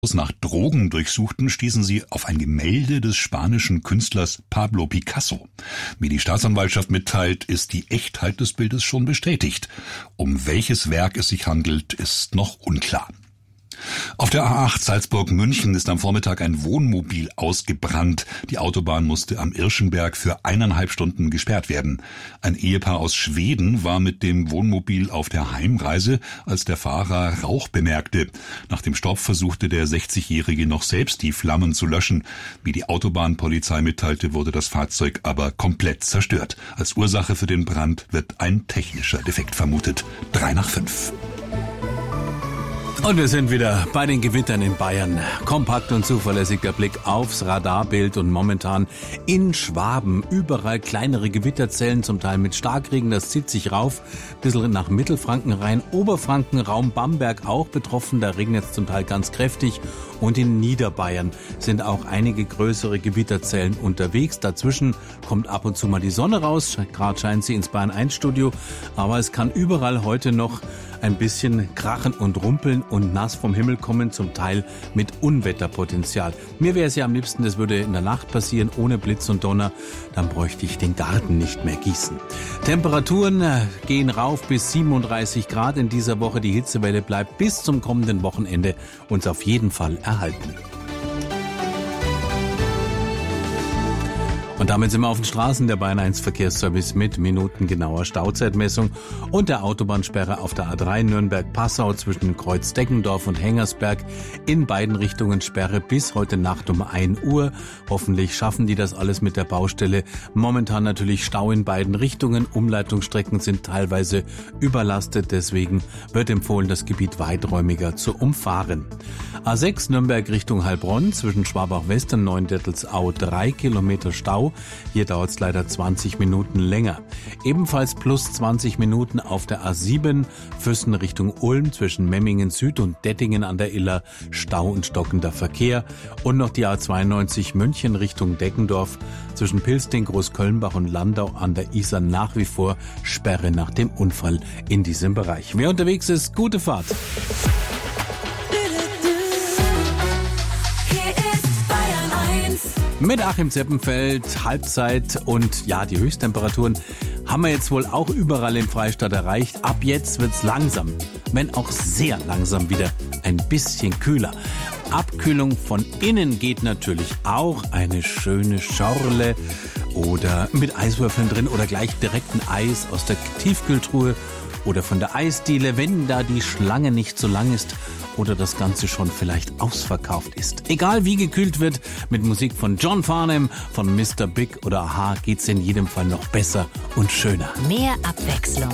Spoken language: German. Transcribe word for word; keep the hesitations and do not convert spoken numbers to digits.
nach Drogen durchsuchten, stießen sie auf ein Gemälde des spanischen Künstlers Pablo Picasso. Wie die Staatsanwaltschaft mitteilt, ist die Echtheit des Bildes schon bestätigt. Um welches Werk es sich handelt, ist noch unklar. Auf der A acht Salzburg-München ist am Vormittag ein Wohnmobil ausgebrannt. Die Autobahn musste am Irschenberg für eineinhalb Stunden gesperrt werden. Ein Ehepaar aus Schweden war mit dem Wohnmobil auf der Heimreise, als der Fahrer Rauch bemerkte. Nach dem Stopp versuchte der sechzigjährige noch selbst die Flammen zu löschen. Wie die Autobahnpolizei mitteilte, wurde das Fahrzeug aber komplett zerstört. Als Ursache für den Brand wird ein technischer Defekt vermutet. Drei nach fünf. Und wir sind wieder bei den Gewittern in Bayern. Kompakt und zuverlässiger Blick aufs Radarbild und momentan in Schwaben. Überall kleinere Gewitterzellen, zum Teil mit Starkregen, das zieht sich rauf. Ein bisschen nach Mittelfranken rein. Oberfranken, Raum Bamberg auch betroffen, da regnet es zum Teil ganz kräftig. Und in Niederbayern sind auch einige größere Gewitterzellen unterwegs. Dazwischen kommt ab und zu mal die Sonne raus. Gerade scheint sie ins Bayern eins Studio. Aber es kann überall heute noch ein bisschen krachen und rumpeln und nass vom Himmel kommen, zum Teil mit Unwetterpotenzial. Mir wäre es ja am liebsten, das würde in der Nacht passieren, ohne Blitz und Donner. Dann bräuchte ich den Garten nicht mehr gießen. Temperaturen gehen rauf bis siebenunddreißig Grad in dieser Woche. Die Hitzewelle bleibt bis zum kommenden Wochenende uns auf jeden Fall erhalten. Und damit sind wir auf den Straßen. Der Bayern eins Verkehrsservice mit minutengenauer Stauzeitmessung und der Autobahnsperre auf der A drei Nürnberg-Passau zwischen Kreuz Deggendorf und Hengersberg. In beiden Richtungen Sperre bis heute Nacht um ein Uhr. Hoffentlich schaffen die das alles mit der Baustelle. Momentan natürlich Stau in beiden Richtungen. Umleitungsstrecken sind teilweise überlastet. Deswegen wird empfohlen, das Gebiet weiträumiger zu umfahren. A sechs Nürnberg Richtung Heilbronn zwischen Schwabach-West und Neuendettelsau drei Kilometer Stau. Hier dauert es leider zwanzig Minuten länger. Ebenfalls plus zwanzig Minuten auf der A sieben Füssen Richtung Ulm zwischen Memmingen Süd und Dettingen an der Iller. Stau und stockender Verkehr. Und noch die A zweiundneunzig München Richtung Deggendorf zwischen Pilsting, Großkölnbach und Landau an der Isar nach wie vor Sperre nach dem Unfall in diesem Bereich. Wer unterwegs ist, gute Fahrt. Mit Achim Zeppenfeld, Halbzeit und ja, die Höchsttemperaturen haben wir jetzt wohl auch überall im Freistaat erreicht. Ab jetzt wird's langsam, wenn auch sehr langsam wieder ein bisschen kühler. Abkühlung von innen geht natürlich auch. Eine schöne Schorle oder mit Eiswürfeln drin oder gleich direkt ein Eis aus der Tiefkühltruhe oder von der Eisdiele, wenn da die Schlange nicht so lang ist oder das Ganze schon vielleicht ausverkauft ist. Egal wie gekühlt wird, mit Musik von John Farnham, von Mister Big oder Aha geht's in jedem Fall noch besser und schöner. Mehr Abwechslung.